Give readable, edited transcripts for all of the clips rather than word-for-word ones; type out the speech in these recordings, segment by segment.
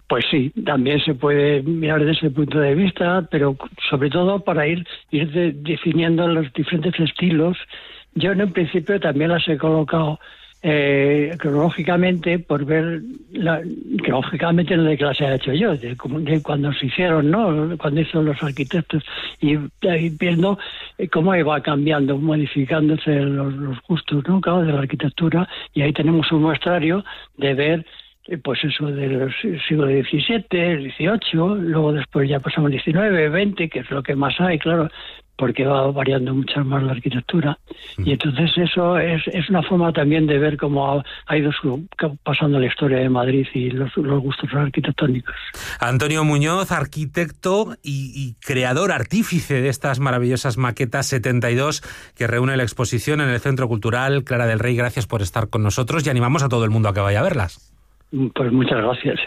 Pues sí, también se puede mirar desde ese punto de vista, pero sobre todo para ir definiendo los diferentes estilos. Yo en un principio también las he colocado cronológicamente, por ver cronológicamente no de que las haya hecho yo, de cuando se hicieron, ¿no? Cuando hizo los arquitectos, y viendo cómo iba cambiando, modificándose los gustos, ¿no? Claro, de la arquitectura, y ahí tenemos un muestrario de ver pues eso del siglo XVII, el XVIII, luego después ya pasamos al XIX, XX, que es lo que más hay, claro, porque va variando mucho más la arquitectura. Y entonces eso es una forma también de ver cómo ha ido pasando la historia de Madrid y los gustos arquitectónicos. Antonio Muñoz, arquitecto y creador, artífice de estas maravillosas maquetas 72 que reúne la exposición en el Centro Cultural Clara del Rey. Gracias por estar con nosotros y animamos a todo el mundo a que vaya a verlas. Pues muchas gracias.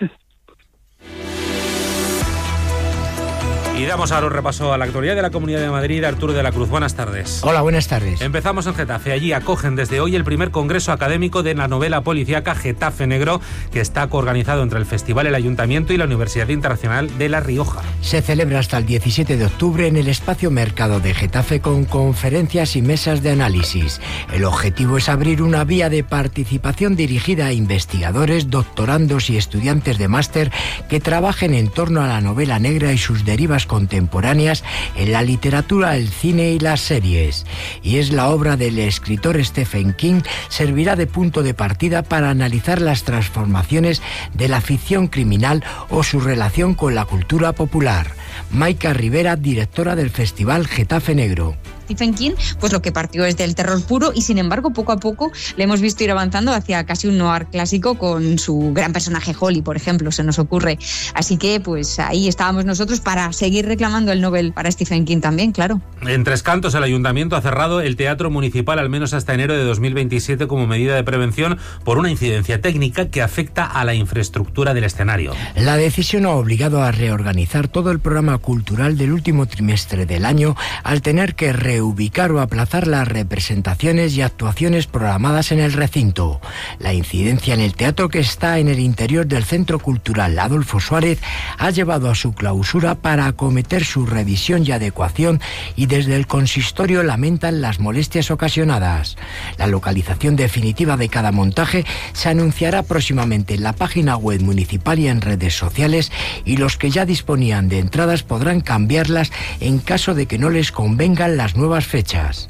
Y damos ahora un repaso a la actualidad de la Comunidad de Madrid. Arturo de la Cruz, buenas tardes. Hola, buenas tardes. Empezamos en Getafe. Allí acogen desde hoy el primer congreso académico de la novela policíaca Getafe Negro, que está coorganizado entre el Festival El Ayuntamiento y la Universidad Internacional de La Rioja. Se celebra hasta el 17 de octubre en el espacio Mercado de Getafe con conferencias y mesas de análisis. El objetivo es abrir una vía de participación dirigida a investigadores, doctorandos y estudiantes de máster que trabajen en torno a la novela negra y sus derivas contemporáneas en la literatura, el cine y las series. Y es la obra del escritor Stephen King, servirá de punto de partida para analizar las transformaciones de la ficción criminal o su relación con la cultura popular. Maika Rivera, directora del Festival Getafe Negro. Stephen King, pues lo que partió es del terror puro y sin embargo poco a poco le hemos visto ir avanzando hacia casi un noir clásico con su gran personaje Holly, por ejemplo, se nos ocurre. Así que pues ahí estábamos nosotros para seguir reclamando el Nobel para Stephen King también, claro. En Tres Cantos el Ayuntamiento ha cerrado el Teatro Municipal al menos hasta enero de 2027 como medida de prevención por una incidencia técnica que afecta a la infraestructura del escenario. La decisión ha obligado a reorganizar todo el programa cultural del último trimestre del año al tener que reubicar o aplazar las representaciones y actuaciones programadas en el recinto. La incidencia en el teatro, que está en el interior del Centro Cultural Adolfo Suárez, ha llevado a su clausura para acometer su revisión y adecuación, y desde el consistorio lamentan las molestias ocasionadas. La localización definitiva de cada montaje se anunciará próximamente en la página web municipal y en redes sociales, y los que ya disponían de entradas podrán cambiarlas en caso de que no les convengan las nuevas fechas.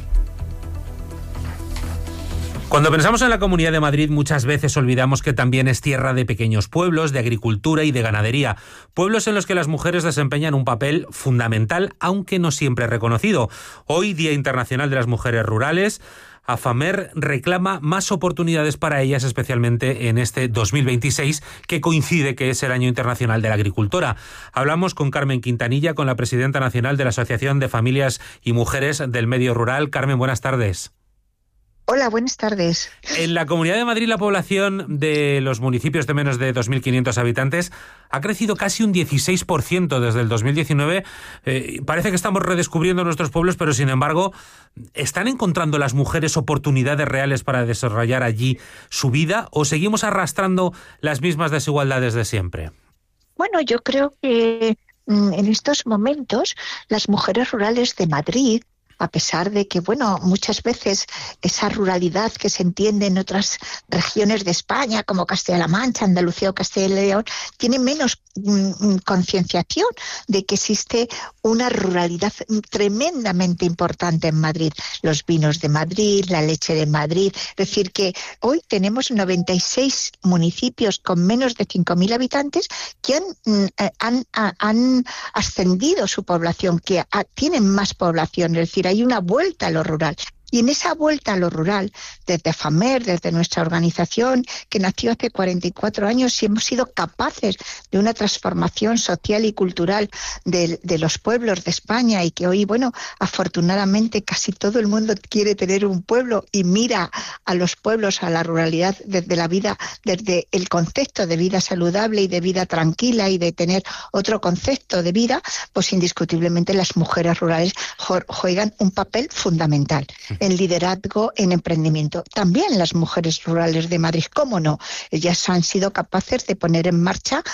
Cuando pensamos en la Comunidad de Madrid, muchas veces olvidamos que también es tierra de pequeños pueblos, de agricultura y de ganadería. Pueblos en los que las mujeres desempeñan un papel fundamental, aunque no siempre reconocido. Hoy, Día Internacional de las Mujeres Rurales, AFAMER reclama más oportunidades para ellas, especialmente en este 2026, que coincide que es el Año Internacional de la Agricultora. Hablamos con Carmen Quintanilla, con la presidenta nacional de la Asociación de Familias y Mujeres del Medio Rural. Carmen, buenas tardes. Hola, buenas tardes. En la Comunidad de Madrid, la población de los municipios de menos de 2.500 habitantes ha crecido casi un 16% desde el 2019. Parece que estamos redescubriendo nuestros pueblos, pero sin embargo, ¿están encontrando las mujeres oportunidades reales para desarrollar allí su vida o seguimos arrastrando las mismas desigualdades de siempre? Bueno, yo creo que en estos momentos las mujeres rurales de Madrid, a pesar de que, bueno, muchas veces esa ruralidad que se entiende en otras regiones de España, como Castilla-La Mancha, Andalucía o Castilla y León, tiene menos concienciación de que existe una ruralidad tremendamente importante en Madrid. Los vinos de Madrid, la leche de Madrid. Es decir, que hoy tenemos 96 municipios con menos de 5.000 habitantes que han ascendido su población, que tienen más población. Es decir, hay una vuelta a lo rural. Y en esa vuelta a lo rural, desde AFAMER, desde nuestra organización, que nació hace 44 años, y hemos sido capaces de una transformación social y cultural de los pueblos de España, y que hoy, bueno, afortunadamente casi todo el mundo quiere tener un pueblo y mira a los pueblos, a la ruralidad desde la vida, desde el concepto de vida saludable y de vida tranquila y de tener otro concepto de vida, pues indiscutiblemente las mujeres rurales juegan un papel fundamental en liderazgo, en emprendimiento. También las mujeres rurales de Madrid, ¿cómo no? Ellas han sido capaces de poner en marcha